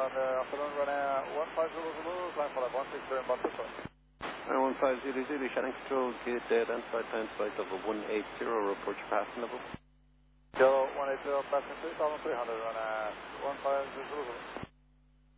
afternoon, running 1500, climb for 160 in Boston. 1500, Shannon Control, get identified time flight level 180, report your passing level. Kilo 180, passing 3300, running 1500.